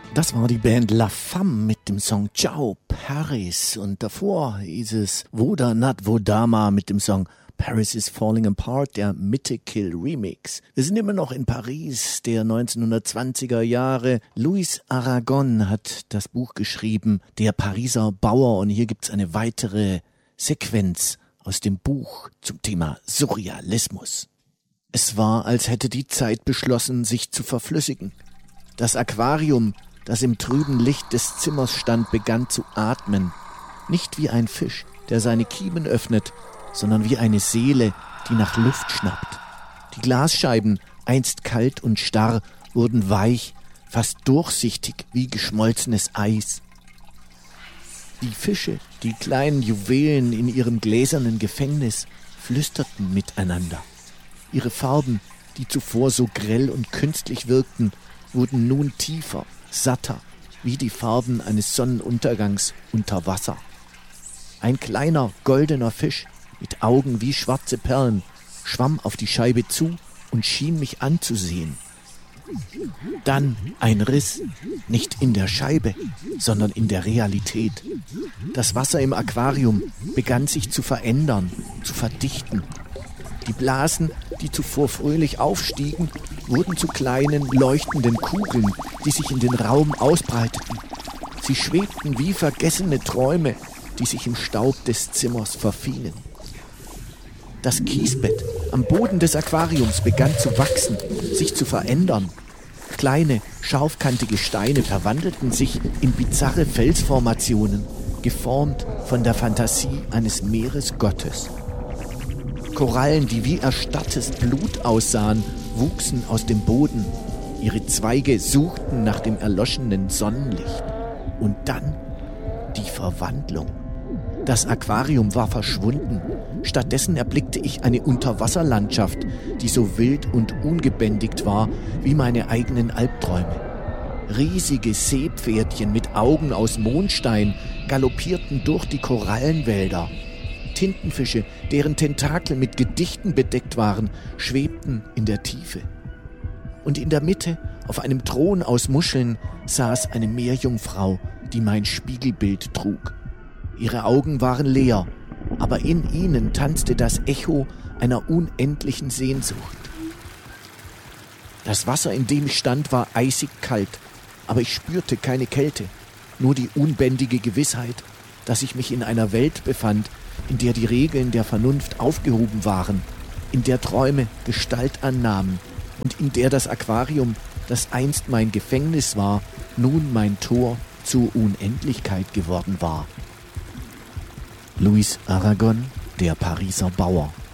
Das war die Band La Femme mit dem Song Ciao Paris und davor hieß es Voda Nat Vodama mit dem Song Paris is Falling Apart, der Mitte Kill Remix. Wir sind immer noch in Paris der 1920er Jahre. Louis Aragon hat das Buch geschrieben, Der Pariser Bauer, und hier gibt's eine weitere Sequenz aus dem Buch zum Thema Surrealismus. Es war, als hätte die Zeit beschlossen, sich zu verflüssigen. Das Aquarium, das im trüben Licht des Zimmers stand, begann zu atmen. Nicht wie ein Fisch, der seine Kiemen öffnet, sondern wie eine Seele, die nach Luft schnappt. Die Glasscheiben, einst kalt und starr, wurden weich, fast durchsichtig wie geschmolzenes Eis. Die Fische, die kleinen Juwelen in ihrem gläsernen Gefängnis, flüsterten miteinander. Ihre Farben, die zuvor so grell und künstlich wirkten, wurden nun tiefer, satter, wie die Farben eines Sonnenuntergangs unter Wasser. Ein kleiner, goldener Fisch mit Augen wie schwarze Perlen schwamm auf die Scheibe zu und schien mich anzusehen. Dann ein Riss, nicht in der Scheibe, sondern in der Realität. Das Wasser im Aquarium begann sich zu verändern, zu verdichten. Die Blasen, die zuvor fröhlich aufstiegen, wurden zu kleinen, leuchtenden Kugeln, die sich in den Raum ausbreiteten. Sie schwebten wie vergessene Träume, die sich im Staub des Zimmers verfingen. Das Kiesbett am Boden des Aquariums begann zu wachsen, sich zu verändern. Kleine, scharfkantige Steine verwandelten sich in bizarre Felsformationen, geformt von der Fantasie eines Meeresgottes. Korallen, die wie erstarrtes Blut aussahen, wuchsen aus dem Boden. Ihre Zweige suchten nach dem erloschenen Sonnenlicht. Und dann die Verwandlung. Das Aquarium war verschwunden. Stattdessen erblickte ich eine Unterwasserlandschaft, die so wild und ungebändigt war wie meine eigenen Albträume. Riesige Seepferdchen mit Augen aus Mondstein galoppierten durch die Korallenwälder. Tintenfische, deren Tentakel mit Gedichten bedeckt waren, schwebten in der Tiefe. Und in der Mitte, auf einem Thron aus Muscheln, saß eine Meerjungfrau, die mein Spiegelbild trug. Ihre Augen waren leer, aber in ihnen tanzte das Echo einer unendlichen Sehnsucht. Das Wasser, in dem ich stand, war eisig kalt, aber ich spürte keine Kälte, nur die unbändige Gewissheit, dass ich mich in einer Welt befand, in der die Regeln der Vernunft aufgehoben waren, in der Träume Gestalt annahmen und in der das Aquarium, das einst mein Gefängnis war, nun mein Tor zur Unendlichkeit geworden war. Louis Aragon, Der Pariser Bauer.